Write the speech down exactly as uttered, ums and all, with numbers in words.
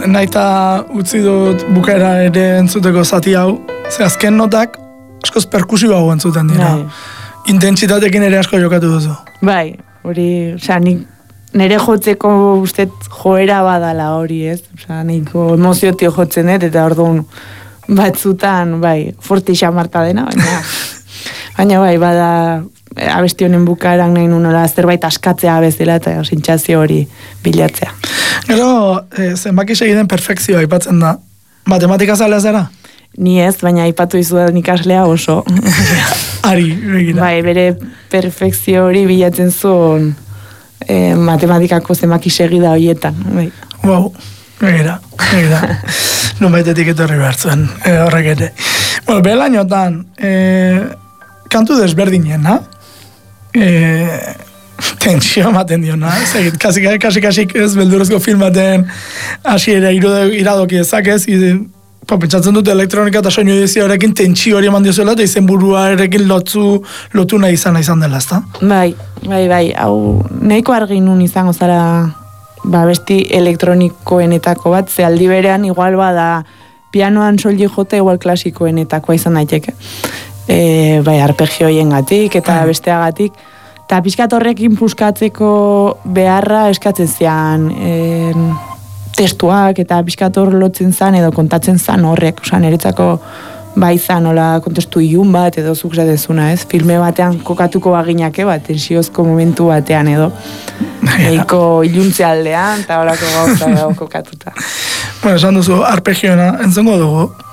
naita utzi dut bukaera ere entzuteko zati hau, ze azken notak askoz perkusibo hau entzuten dira. Intentsitatekin ere asko jokatu duzu. Bai, hori, osea, nik nire jotzeko ustez joera badala hori, ez? Osea, niko emoziotio jotzen dut, eta orduan batzutan, bai, forti xamarta dena, baina, baina bai, bada abesti honen bukaeran nahi nunola zerbait askatzea bezala eta sentsazio hori bilatzea. Gero, eh, zenbaki segiden perfekzioa aipatzen da. Matematika zalea zara? Ni ez, baina aipatu izudan ikaslea oso. Ari, begira. Bai, bere perfekzio hori bilatzen zuen eh, matematikako zenbaki segida horietan. Bai. Wow, begira, begira. Numaitetik etorri behar zuen, eh, horrek ere. Bueno, belainotan, eh, kantu desberdinena, eh, tentsio ematen diona, zegit, kasik-kasik ez beldurezko filmaten hasiera iradoki ezakez, pa, pentsatzen dute elektronika eta soinu edizioarekin tentsio hori eman diozuela, eta izen burua erekin lotzu, lotu nahi izan izan dela, ezta? Bai, bai, bai, hau nahiko argi nun izango zara ba, besti elektronikoenetako bat, ze aldi berean igual bada pianoan soli jote igual klasikoenetakoa izan daiteke. E, bai, arpegioien gatik eta Ai. besteagatik. Eta pixkat horrekin puskatzeko beharra eskatzen zian e, testuak eta pixkat hor lotzen zan edo kontatzen zan horrek. Osa, niretzako bai zan, hola kontestu ilun bat edo zuk zadezuna, ez? Filme batean kokatuko baginake bat, tensiozko momentu batean edo. Eiko iluntze aldean eta horako gauza dago kokatuta. Bueno, esan duzu, arpegioena entzongo dugu.